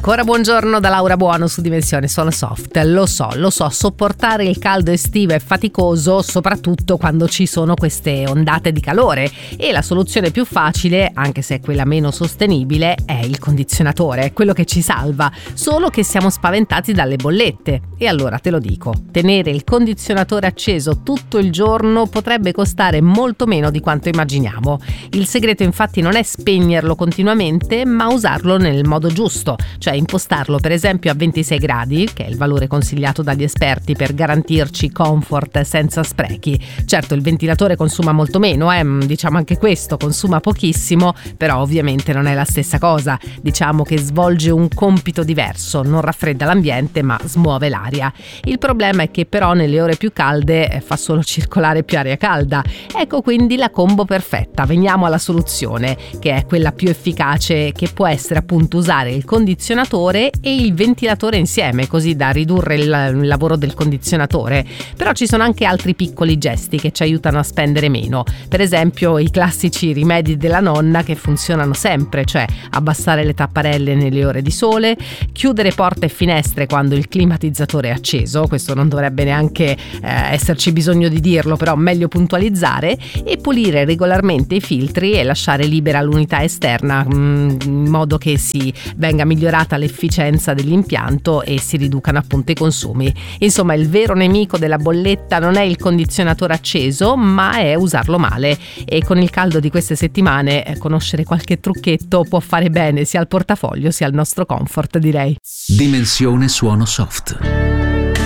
Ancora buongiorno da Laura Buono su Dimensione Suono Soft. Lo so, sopportare il caldo estivo è faticoso, soprattutto quando ci sono queste ondate di calore, e la soluzione più facile, anche se è quella meno sostenibile, è il condizionatore, quello che ci salva, solo che siamo spaventati dalle bollette. E allora te lo dico, tenere il condizionatore acceso tutto il giorno potrebbe costare molto meno di quanto immaginiamo. Il segreto infatti non è spegnerlo continuamente, ma usarlo nel modo giusto, cioè impostarlo per esempio a 26 gradi, che è il valore consigliato dagli esperti per garantirci comfort senza sprechi. Certo, il ventilatore consuma molto meno, diciamo anche questo, consuma pochissimo, però ovviamente non è la stessa cosa. Diciamo che svolge un compito diverso, non raffredda l'ambiente ma smuove l'aria. Il problema è che però nelle ore più calde fa solo circolare più aria calda. Ecco quindi la combo perfetta. Veniamo alla soluzione, che è quella più efficace, che può essere appunto usare il condizionatore e il ventilatore insieme, così da ridurre il lavoro del condizionatore. Però ci sono anche altri piccoli gesti che ci aiutano a spendere meno, per esempio i classici rimedi della nonna che funzionano sempre, cioè abbassare le tapparelle nelle ore di sole, chiudere porte e finestre quando il climatizzatore è acceso, questo non dovrebbe neanche esserci bisogno di dirlo, però meglio puntualizzare, e pulire regolarmente i filtri e lasciare libera l'unità esterna in modo che si venga migliorata l'efficienza dell'impianto e si riducano appunto i consumi. Insomma, il vero nemico della bolletta non è il condizionatore acceso, ma è usarlo male, e con il caldo di queste settimane conoscere qualche trucchetto può fare bene sia al portafoglio sia al nostro comfort, direi. Dimensione Suono Soft.